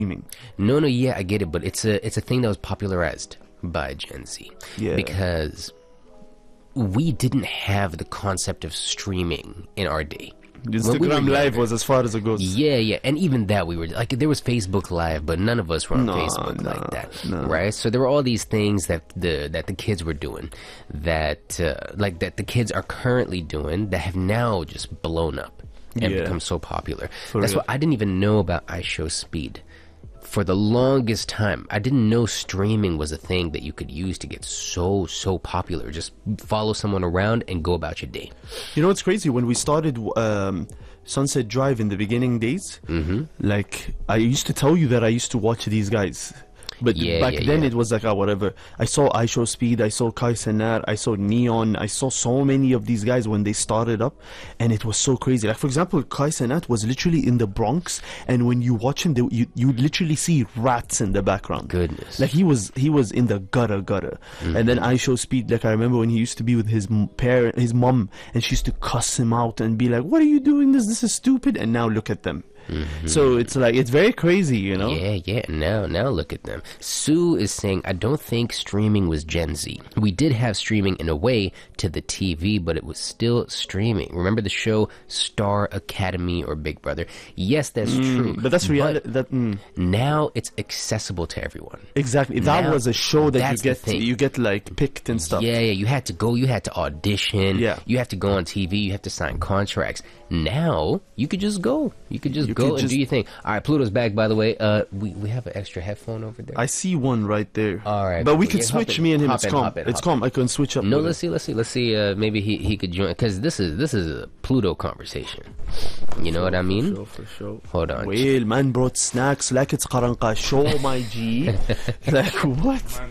streaming. No, yeah, I get it, but it's a thing that was popularized by Gen Z. Yeah. Because we didn't have the concept of streaming in our day. Instagram Live was as far as it goes. Yeah, and even that we were like, there was Facebook Live, but none of us were on Facebook like that, right? So there were all these things that the kids were doing, that the kids are currently doing, that have now just blown up and become so popular. That's why I didn't even know about iShowSpeed. For the longest time, I didn't know streaming was a thing that you could use to get so popular. Just follow someone around and go about your day. You know what's crazy? When we started Sunset Drive in the beginning days, like I used to tell you that I used to watch these guys. But back then it was like, whatever. I saw iShowSpeed, I saw Kai Cenat, I saw Neon, I saw so many of these guys when they started up, and it was so crazy. Like, for example, Kai Cenat was literally in the Bronx, and when you watch him, you literally see rats in the background. Goodness. Like, he was in the gutter. And then iShowSpeed, like, I remember when he used to be with his mom, and she used to cuss him out and be like, what are you doing this is stupid, and now look at them. So it's like, it's very crazy, you know? Yeah. Now look at them. Sue is saying, I don't think streaming was Gen Z. We did have streaming in a way to the TV, but it was still streaming. Remember the show Star Academy or Big Brother? Yes, that's true. But that's reality. Now it's accessible to everyone. Exactly. That was a show that you get like picked and stuff. Yeah. You had to go. You had to audition. Yeah. You have to go on TV. You have to sign contracts. Now you could just go. You could just go and do your thing. All right, Pluto's back, by the way. We have an extra headphone over there. I see one right there. All right, but we could switch. Me and him. It's calm. It's calm. I can switch up. No, let's see. Maybe he could join, because this is a Pluto conversation. You know what I mean? For sure. Hold on. Well, man brought snacks like it's Qaranqa show, my G. Like what?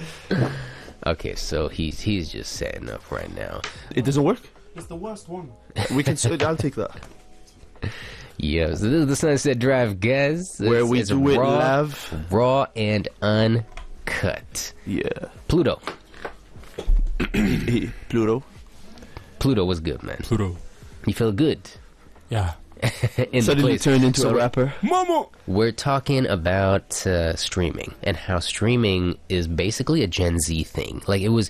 Okay, so he's just setting up right now. It doesn't work. It's the worst one. We can. I'll take that. Yeah, so this is the Sunset Drive, guys. Where we do it live, raw and uncut. Yeah. Pluto. Pluto was good, man. Pluto. You feel good? Yeah. Suddenly turned into a rapper. Mama! We're talking about streaming and how streaming is basically a Gen Z thing. Like, it was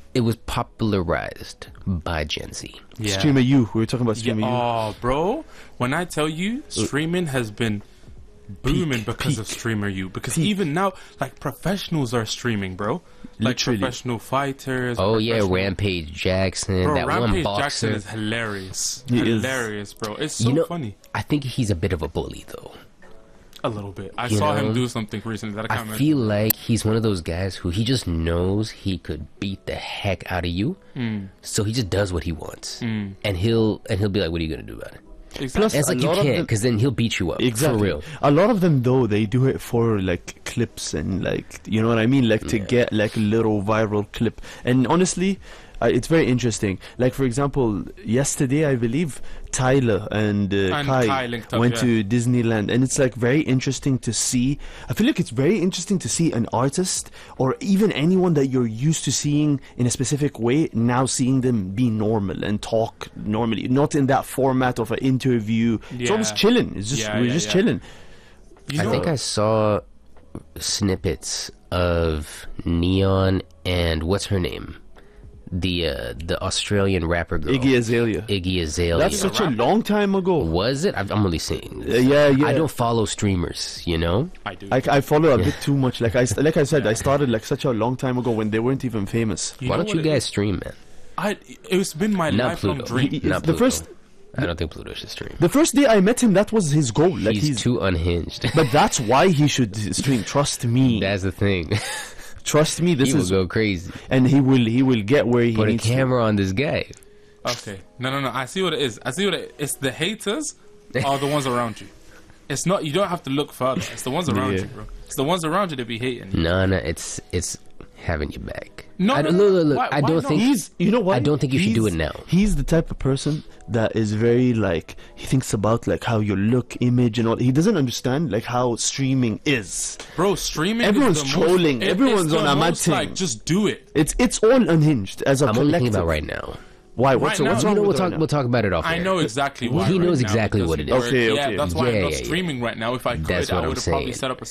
popularized by Gen Z. Yeah. Streamer U. We were talking about Streamer U. Oh, bro. When I tell you, streaming has been booming because of Streamer U. Because even now, like, professionals are streaming, bro. Like, Literally. professional fighters. Oh, yeah, Rampage Jackson. Bro, that Rampage one boxer. Jackson is hilarious. He is. Hilarious, bro. It's so funny. I think he's a bit of a bully, though. A little bit. I saw him do something recently that I can't remember. I feel like he's one of those guys who he just knows he could beat the heck out of you, so he just does what he wants, and he'll be like, "What are you gonna do about it?" Exactly. Plus, it's like you can't, because then he'll beat you up. Exactly. For real. A lot of them, though, they do it for like clips and like, you know what I mean, like to get like a little viral clip. And honestly, it's very interesting. Like, for example, yesterday I believe Tyler and Kai went to Disneyland, and it's like very interesting to see. I feel like it's very interesting to see an artist or even anyone that you're used to seeing in a specific way, now seeing them be normal and talk normally, not in that format of an interview. It's almost chilling. It's just we're just chilling. I think I saw snippets of Neon and what's her name? The Australian rapper girl, Iggy Azalea. That's such a long time ago. Was it? I'm only saying. Yeah. I don't follow streamers, you know. I do. I follow a bit too much. Like I said, I started like such a long time ago when they weren't even famous. Why don't you guys stream, man? It's been my lifelong dream. Not Pluto. I don't think Pluto should stream. The first day I met him, that was his goal. Like he's too unhinged. But that's why he should stream. Trust me. That's the thing. Trust me, he will go crazy, and he will get where he put needs a camera on this guy. Okay, no. I see what it is. It's the haters are the ones around you. It's not. You don't have to look further. It's the ones around you, bro. It's the ones around you that be hating you. No. It's having your back. No, look. Why I don't think he's. You know what? I don't think you should do it now. He's the type of person that is very like, he thinks about like how you look, image, and all. He doesn't understand like how streaming is. Bro, streaming. Everyone's trolling. Everyone's on a mad thing. Like, just do it. It's all unhinged as a I'm collective. only thinking about right now. Why? What's wrong? We'll talk about it off. I know exactly why. He knows exactly what it is. Okay. Yeah, that's why I'm not streaming right now. If I could, I would have probably set up a